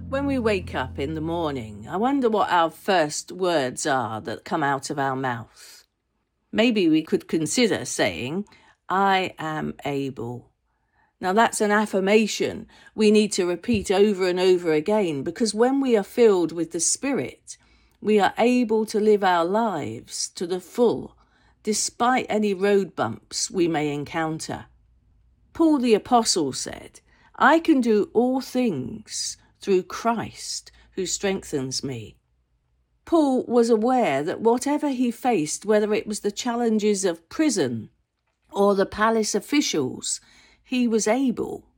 When we wake up in the morning, I wonder what our first words are that come out of our mouth. Maybe we could consider saying, I am able. Now that's an affirmation we need to repeat over and over again, because when we are filled with the Spirit, we are able to live our lives to the full, despite any road bumps we may encounter. Paul the Apostle said, I can do all things through Christ who strengthens me. Paul was aware that whatever he faced, whether it was the challenges of prison or the palace officials, he was able